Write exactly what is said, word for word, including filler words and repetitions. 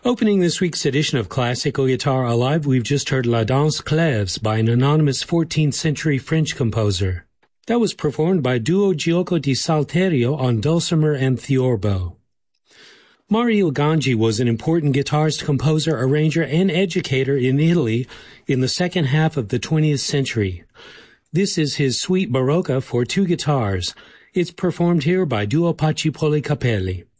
Opening this week's edition of Classical Guitar Alive, we've just heard La Danse Clèves by an anonymous fourteenth century French composer. That was performed by Duo Gioco di Salterio on dulcimer and theorbo. Mario Ganji was an important guitarist, composer, arranger, and educator in Italy in the second half of the twentieth century. This is his Suite Barocca for two guitars. It's performed here by Duo Pacipoli Capelli.